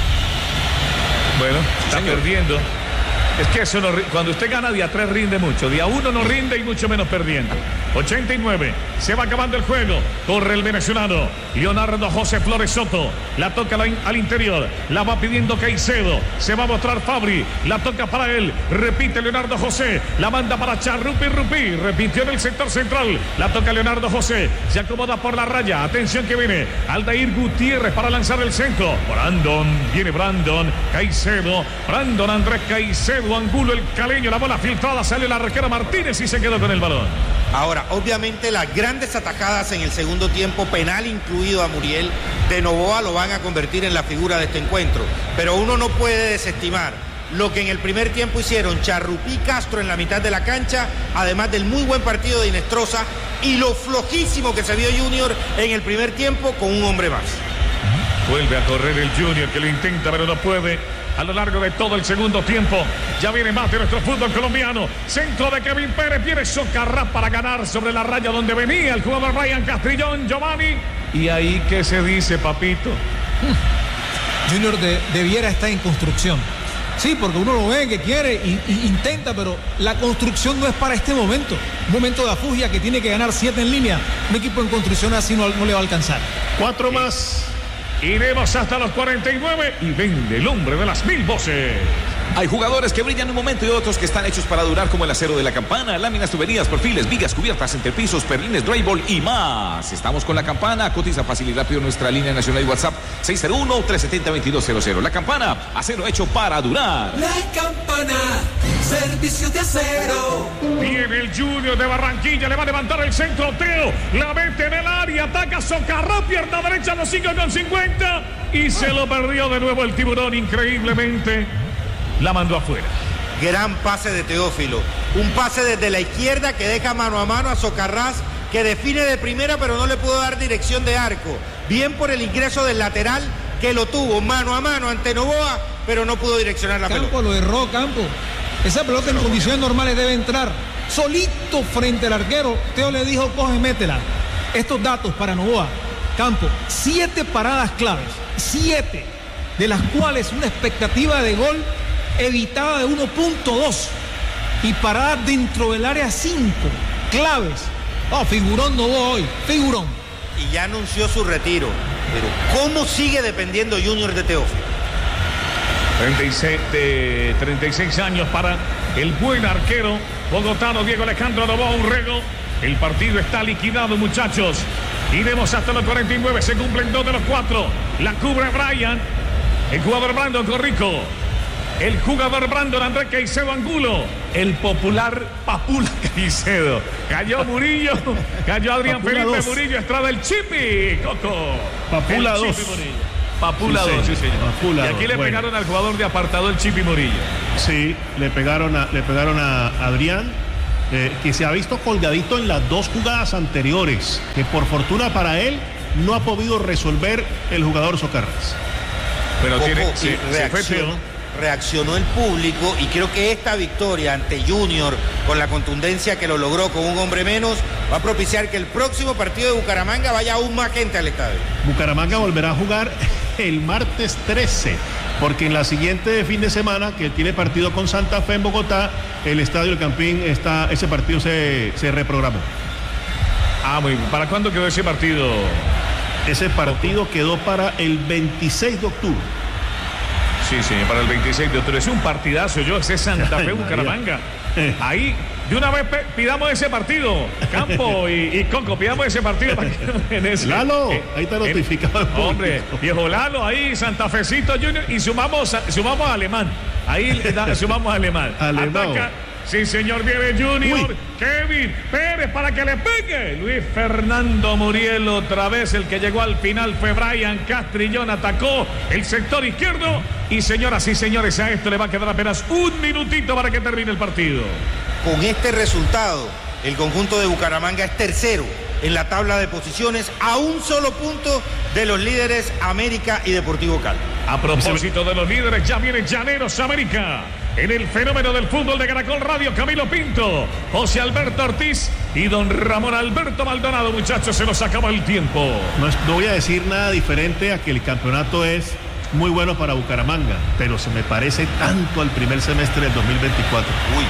Bueno, está Señor. perdiendo. Es que eso no, cuando usted gana día tres rinde mucho, día uno no rinde y mucho menos perdiendo. ochenta y nueve, se va acabando el juego, corre el venezolano Leonardo José Flores Soto, la toca al interior, la va pidiendo Caicedo, se va a mostrar Fabri, la toca para él, repite Leonardo José, la manda para Charrupi Rupi, repitió en el sector central, la toca Leonardo José, se acomoda por la raya, atención que viene Aldair Gutiérrez para lanzar el centro, Brandon, viene Brandon, Caicedo, Brandon Andrés Caicedo, Angulo el caleño, la bola filtrada, sale la arquera Martínez y se quedó con el balón. Ahora, obviamente las grandes atajadas en el segundo tiempo, penal incluido a Muriel, de Novoa lo van a convertir en la figura de este encuentro. Pero uno no puede desestimar lo que en el primer tiempo hicieron Charrupí Castro en la mitad de la cancha, además del muy buen partido de Inestrosa y lo flojísimo que se vio Junior en el primer tiempo con un hombre más. Vuelve a correr el Junior, que lo intenta pero no puede. A lo largo de todo el segundo tiempo, ya viene más de nuestro fútbol colombiano. Centro de Kevin Pérez, viene Socarrás para ganar sobre la raya donde venía el jugador Ryan Castrillón, Giovanni. Y ahí, ¿qué se dice, papito? Junior de, debiera estar en construcción. Sí, porque uno lo ve que quiere y, y intenta, pero la construcción no es para este momento. Un momento de afugia que tiene que ganar siete en línea. Un equipo en construcción así no, no le va a alcanzar. Cuatro más. Iremos hasta los cuarenta y nueve y vende el hombre de las mil voces. Hay jugadores que brillan un momento y otros que están hechos para durar, como el acero de la campana, láminas, tuberías, perfiles, vigas, cubiertas, entrepisos, perlines, drywall y más. Estamos con La Campana. Cotiza fácil y rápido nuestra línea nacional y WhatsApp seis cero uno, tres siete cero, dos dos cero cero. La Campana, acero hecho para durar. La Campana, servicio de acero. Viene el Junior de Barranquilla, le va a levantar el centro, Teo, la mete en el área, ataca Socarrás, pierna derecha, los cinco con cincuenta y se lo perdió de nuevo el tiburón, increíblemente. La mandó afuera. Gran pase de Teófilo. Un pase desde la izquierda que deja mano a mano a Socarrás, que define de primera pero no le pudo dar dirección de arco. Bien por el ingreso del lateral, que lo tuvo mano a mano ante Novoa, pero no pudo direccionar la Campo pelota. lo erró, Campo. Esa pelota en condiciones normales debe entrar solito frente al arquero. Teo le dijo, coge, métela. Estos datos para Novoa. Campo, siete paradas claves, siete, de las cuales una expectativa de gol evitada de uno punto dos y paradas dentro del área cinco, claves. Oh, figurón Novoa hoy, figurón. Y ya anunció su retiro, pero ¿cómo sigue dependiendo Junior de Teófilo? treinta y seis, de treinta y seis años para el buen arquero bogotano Diego Alejandro Novoa Urrego. El partido está liquidado, muchachos. Iremos hasta los cuarenta y nueve, se cumplen dos de los cuatro. La cubre Brian, el jugador Brandon Corrico, el jugador Brandon Andrés Caicedo Angulo, el popular Papula Caicedo. Cayó Murillo, cayó Adrián Papula Felipe dos. Murillo, Estrada el Chipi, Coco. Papula El dos. Chipi Murillo. Papula Sí, dos, sí, señor. señor. Papula y aquí dos, le bueno. pegaron al jugador de apartado el Chipi Murillo. Sí, le pegaron a, le pegaron a Adrián, eh, que se ha visto colgadito en las dos jugadas anteriores, que por fortuna para él no ha podido resolver el jugador Socarrás. Pero Coco, tiene, y sí, sí, fue reaccionó, feo. reaccionó el público y creo que esta victoria ante Junior, con la contundencia que lo logró con un hombre menos, va a propiciar que el próximo partido de Bucaramanga vaya aún más gente al estadio. Bucaramanga volverá a jugar el martes trece, porque en la siguiente fin de semana, que tiene partido con Santa Fe en Bogotá, el Estadio El Campín, está, ese partido se, se reprogramó. Ah, muy bien. ¿Para cuándo quedó ese partido? Ese partido quedó para el veintiséis de octubre. Sí, sí, para el veintiséis de octubre. Es un partidazo, yo, ese Santa Fe Ay, Bucaramanga. María. Ahí, de una vez pe- pidamos ese partido. Campo y, y Coco, pidamos ese partido. Para que, en ese, Lalo, eh, ahí está eh, notificado el público. Hombre, viejo Lalo, ahí Santa Fecito Junior. Y sumamos, a- sumamos a Alemán. Ahí le da- sumamos a Alemán. Alemán. Ataca. Sí, señor, viene Junior. Uy. Kevin Pérez para que le pegue. Luis Fernando Muriel otra vez. El que llegó al final fue Brian Castrillón. Atacó el sector izquierdo. Y señoras y señores, a esto le va a quedar apenas un minutito para que termine el partido. Con este resultado, el conjunto de Bucaramanga es tercero en la tabla de posiciones, a un solo punto de los líderes América y Deportivo Cali. A propósito de los líderes, ya viene Llaneros América. En el fenómeno del fútbol de Caracol Radio, Camilo Pinto, José Alberto Ortiz y don Ramón Alberto Maldonado. Muchachos, se nos acaba el tiempo. No, es- no voy a decir nada diferente a que el campeonato es muy bueno para Bucaramanga, pero se me parece tanto al primer semestre del dos mil veinticuatro. Uy,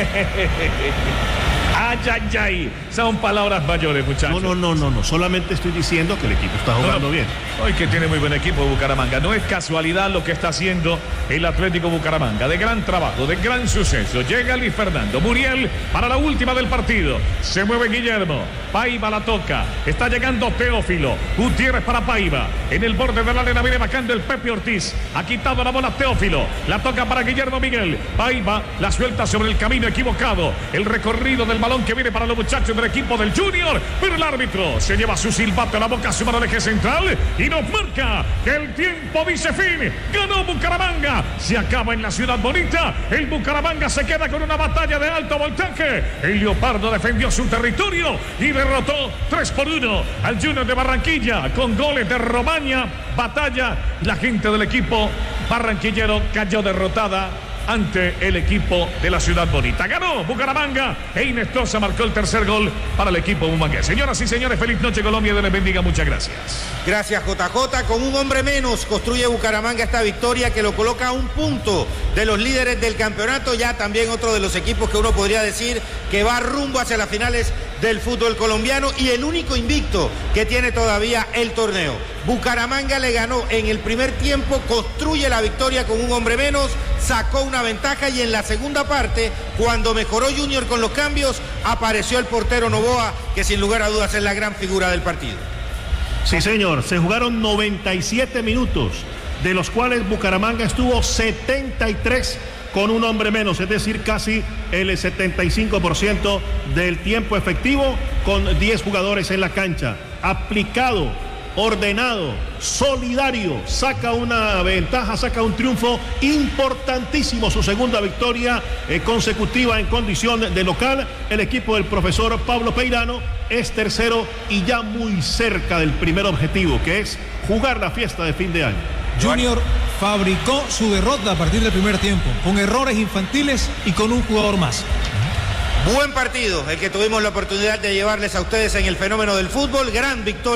Ay, ay, ay. Son palabras mayores, muchachos. No, no, no, no, no. Solamente estoy diciendo que el equipo está jugando No, no. bien. Hoy que tiene muy buen equipo Bucaramanga. No es casualidad lo que está haciendo el Atlético Bucaramanga. De gran trabajo, de gran suceso. Llega Luis Fernando Muriel para la última del partido. Se mueve Guillermo. Paiva la toca. Está llegando Teófilo. Gutiérrez para Paiva. En el borde de la arena viene bajando el Pepe Ortiz. Ha quitado la bola Teófilo. La toca para Guillermo Miguel. Paiva la suelta sobre el camino equivocado. El recorrido del balón que viene para los muchachos del equipo del Junior. Pero el árbitro se lleva su silbato a la boca, su mano de eje central. Y nos marca que el tiempo dice fin. Ganó Bucaramanga. Se acaba en la ciudad bonita. El Bucaramanga se queda con una batalla de alto voltaje. El Leopardo defendió su territorio y derrotó tres por uno al Junior de Barranquilla con goles de Romaña. Batalla. La gente del equipo barranquillero cayó derrotada ante el equipo de la ciudad bonita. Ganó Bucaramanga e Inestrosa marcó el tercer gol para el equipo bumangués. Señoras y señores, feliz noche Colombia, Dios les bendiga, muchas gracias. gracias J J. Con un hombre menos construye Bucaramanga esta victoria que lo coloca a un punto de los líderes del campeonato. Ya también otro de los equipos que uno podría decir que va rumbo hacia las finales del fútbol colombiano y el único invicto que tiene todavía el torneo. Bucaramanga le ganó en el primer tiempo, construye la victoria con un hombre menos, sacó una ventaja y en la segunda parte, cuando mejoró Junior con los cambios, apareció el portero Novoa, que sin lugar a dudas es la gran figura del partido. Sí, señor. Se jugaron noventa y siete minutos, de los cuales Bucaramanga estuvo setenta y tres con un hombre menos, es decir, casi el setenta y cinco por ciento del tiempo efectivo con diez jugadores en la cancha. Aplicado, ordenado, solidario, saca una ventaja, saca un triunfo importantísimo, su segunda victoria eh, consecutiva en condición de local. El equipo del profesor Pablo Peirano es tercero y ya muy cerca del primer objetivo, que es jugar la fiesta de fin de año. Junior fabricó su derrota a partir del primer tiempo, con errores infantiles y con un jugador más. Buen partido el que tuvimos la oportunidad de llevarles a ustedes en el fenómeno del fútbol. Gran victoria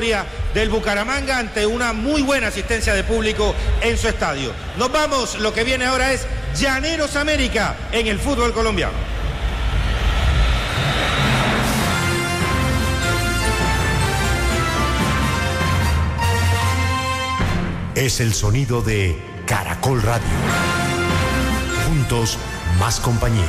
del Bucaramanga ante una muy buena asistencia de público en su estadio. Nos vamos, lo que viene ahora es Llaneros América en el fútbol colombiano. Es el sonido de Caracol Radio. Juntos, más compañía.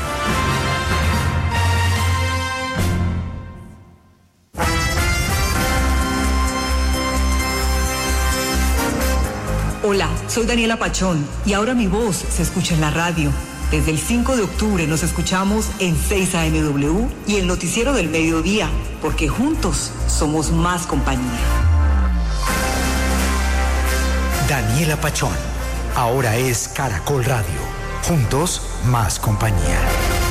Hola, soy Daniela Pachón y ahora mi voz se escucha en la radio. Desde el cinco de octubre nos escuchamos en seis A M W y el noticiero del mediodía, porque juntos somos más compañía. Daniela Pachón, ahora es Caracol Radio. Juntos, más compañía.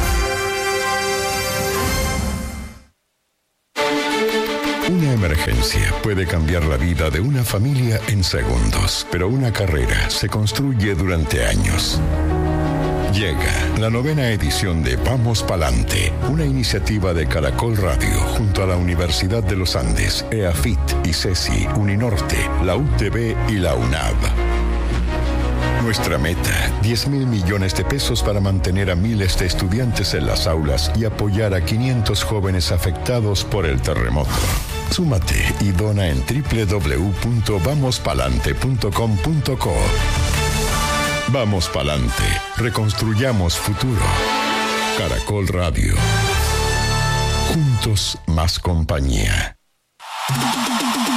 Una emergencia puede cambiar la vida de una familia en segundos, pero una carrera se construye durante años. Llega la novena edición de Vamos Palante, una iniciativa de Caracol Radio junto a la Universidad de los Andes, EAFIT, ICESI, Uninorte, la U T B y la UNAV. Nuestra meta, diez mil millones de pesos para mantener a miles de estudiantes en las aulas y apoyar a quinientos jóvenes afectados por el terremoto. Súmate y dona en doble u doble u doble u punto vamos palante punto com punto co. Vamos Palante, reconstruyamos futuro. Caracol Radio. Juntos, más compañía.